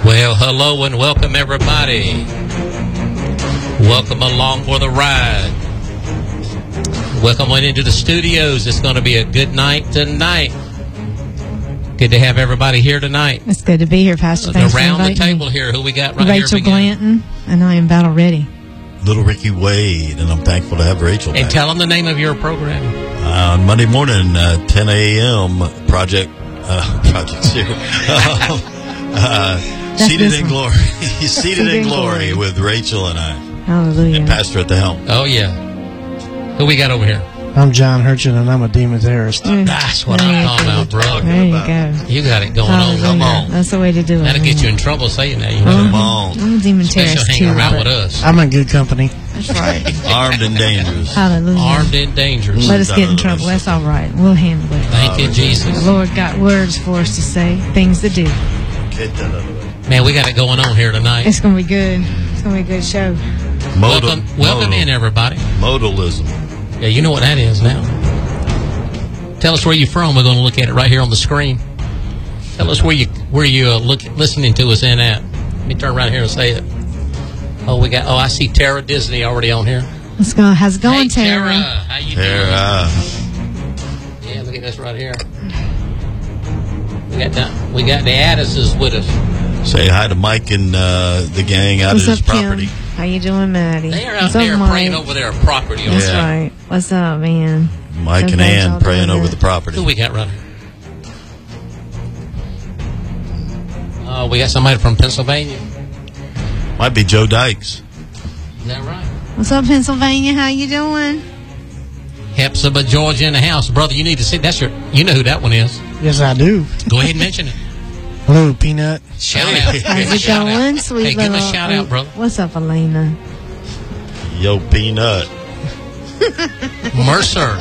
Well, hello and welcome, everybody. Welcome along for the ride. Welcome on into the studios. It's going to be a good night tonight. Good to have everybody here tonight. It's good to be here, Pastor. Thanks Around for the inviting table me. here, who we got right Rachel here? Blanton, and I am battle ready. Little Ricky Wade, and I'm thankful to have Rachel And back. tell them the name of your program. On Monday morning, 10 a.m., Project Zero. Seated this in one. Glory. Seated in Glory with Rachel and I. Hallelujah. And Pastor at the helm. Oh, yeah. Who we got over here? I'm John Hurchin, and I'm a demon terrorist. That's what There I'm you talking go. about, bro. There you go. You got it going Hallelujah. on. Come on. That's the way to do it. That'll get you in trouble saying that. You know? Come on. I'm a demon Especially terrorist hanging too. around but with us. I'm in good company. That's right. Armed and dangerous. Hallelujah. Armed and dangerous. Let us get in trouble. That's all right. We'll handle it. Thank you, The Jesus. Lord got words for us to say, things to do. Get that out of the way. Man, we got it going on here tonight. It's going to be good. It's going to be a good show. Welcome in, everybody. Modalism. Yeah, you know what that is now. Tell us where you're from. We're going to look at it right here on the screen. Tell us where you listening to us in at. Let me turn around here and say it. I see Tara Disney already on here. Let's go. How's it going, Hey, Tara? How you Tara. doing? Yeah, look at this right here. We got the Addises with us. Say hi to Mike and the gang out What's at his up, property. Kim? How you doing, Maddie? They are out What's up, there Mike? praying over their property. That's Yeah. right. What's up, man? Mike and Everybody's all Ann praying doing over good. the property. Who we got running? We got somebody from Pennsylvania. Might be Joe Dykes. Is that right? What's up, Pennsylvania? How you doing? Hepzibah, Georgia in the house. Brother, you need to see. You know who that one is. Yes, I do. Go ahead and mention it. Hello, Peanut. Shout out. How's it Shout going, out. sweet Hey, give little? a shout out, brother. What's up, Elena? Yo, Peanut. Mercer.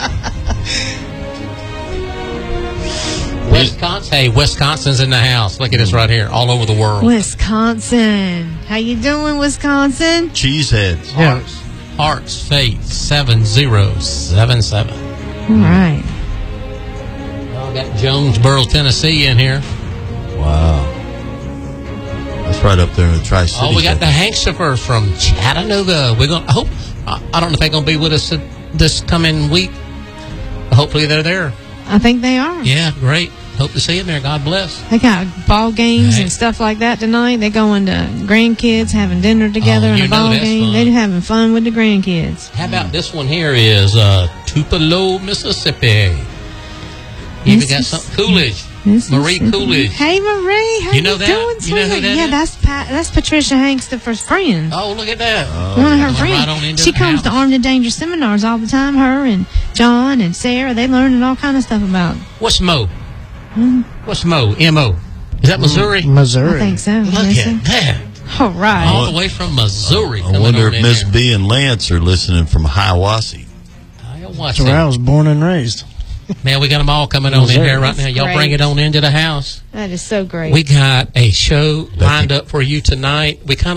Wisconsin. Hey, Wisconsin's in the house. Look at this right here. All over the world. Wisconsin. How you doing, Wisconsin? Cheeseheads. Yeah. Hearts Faith 7077. All right. I got Jonesboro, Tennessee in here. Wow. That's right up there in the Tri-City. Oh, we got the Hankstafers from Chattanooga. We're going. I don't know if they're going to be with us this coming week. Hopefully they're there. I think they are. Yeah, great. Hope to see them there. God bless. They got ball games Hey. and stuff like that tonight. They're going to grandkids having dinner together Oh, and you a know ball that's game. fun. They're having fun with the grandkids. How about this one here is Tupelo, Mississippi. You even got some Coolidge. Marie Coolidge. Hey, Marie. How You know that? doing, You know who sweetheart? that Yeah, is? that's Patricia Hankstaffer's friend. Oh, look at that. One of her Coming friends. right on into She the comes to house. Armed and Dangerous seminars all the time. Her and John and Sarah, they learning all kind of stuff about. What's Mo? What's Mo? M-O. Is that Missouri? Missouri. I think so. Look Yes, at sir. that. All right. All the way from Missouri. I coming wonder on if in Miss here. B and Lance are listening from Hiawassee. Watch That's where I it. was born and raised. Man, we got them all coming on in Missouri. here right now. Y'all That's bring great. it on into the house. That is so great. We got a show lined up for you tonight. We kind of